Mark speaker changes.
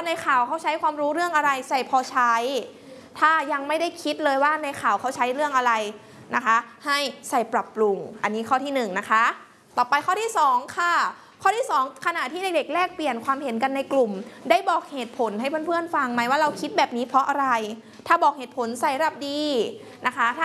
Speaker 1: ในข่าวเขาใช้ความรู้เรื่องอะไรใส่พอใช้ถ้ายังไม่ได้คิดเลยว่าในข่าวเขาใช้เรื่องอะไรนะคะให้ใส่ปรับปรุงอันนี้ข้อที่1นะคะต่อไปข้อที่2ค่ะข้อที่2ขณะที่เด็กๆแลกเปลี่ยนความเห็นกันในกลุ่มได้บอกเหตุผลให้เพื่อนๆฟังไหมว่าเราคิดแบบนี้เพราะอะไรถ้าบอกเหตุผลใส่ระดับดีนะคะ